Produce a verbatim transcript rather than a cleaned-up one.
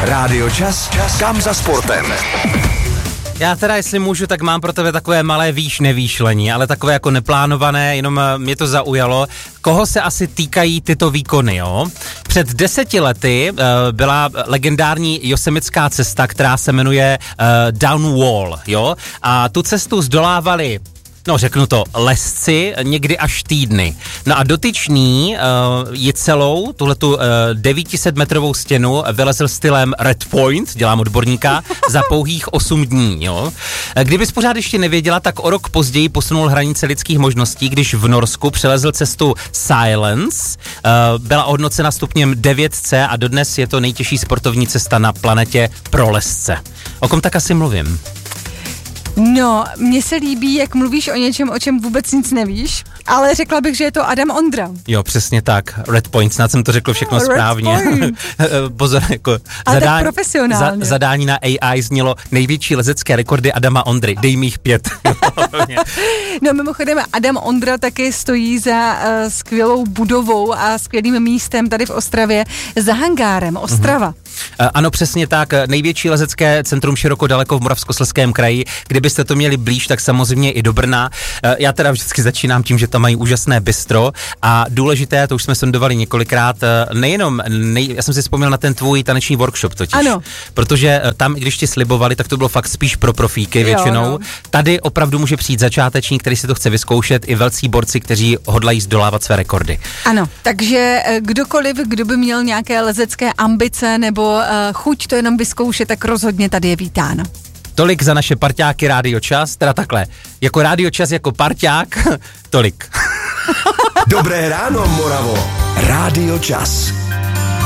Rádio Čas, kam za sportem. Já teda, jestli můžu, tak mám pro tebe takové malé výš nevýšlení, ale takové jako neplánované, jenom mě to zaujalo. Koho se asi týkají tyto výkony, jo? Před deseti lety uh, byla legendární josemitská cesta, která se jmenuje uh, Down Wall, jo? A tu cestu zdolávali, no řeknu to, lesci někdy až týdny. No a dotyčný uh, je celou tuhletu uh, devět set metrovou stěnu vylezl stylem Red Point, dělám odborníka, za pouhých osm dní, jo. Kdybys pořád ještě nevěděla, tak o rok později posunul hranice lidských možností, když v Norsku přelezl cestu Silence, uh, byla ohodnocena stupněm devět C a dodnes je to nejtěžší sportovní cesta na planetě pro lesce. O kom tak asi mluvím? No, mně se líbí, jak mluvíš o něčem, o čem vůbec nic nevíš, ale řekla bych, že je to Adam Ondra. Jo, přesně tak. Red Point, snad jsem to řekl všechno Red správně. Pozor, jako ale zadání, tak profesionálně. Za, zadání na A I znělo největší lezecké rekordy Adama Ondry. Dej mi jich pět. No mimochodem, Adam Ondra taky stojí za uh, skvělou budovou a skvělým místem tady v Ostravě, za hangárem Ostrava. Mm-hmm. Ano, přesně tak. Největší lezecké centrum široko daleko v Moravskoslezském kraji. Kdybyste to měli blíž, tak samozřejmě i do Brna. Já teda vždycky začínám tím, že tam mají úžasné bistro a důležité, to už jsme sondovali několikrát, nejenom, nej, já jsem si vzpomněl na ten tvůj taneční workshop totiž. Ano. Protože tam, když ti slibovali, tak to bylo fakt spíš pro profíky většinou. Jo, no. Tady opravdu může přijít začátečník, který si to chce vyzkoušet, i velcí borci, kteří hodlají zdolávat své rekordy. Ano, takže kdokoliv, kdo by měl nějaké lezecké ambice nebo uh, chuť to jenom vyzkoušet, tak rozhodně tady je vítáno. Tolik za naše parťáky Rádio Čas, teda takhle, jako Rádio Čas jako parťák, tolik. Dobré ráno, Moravo. Rádio Čas.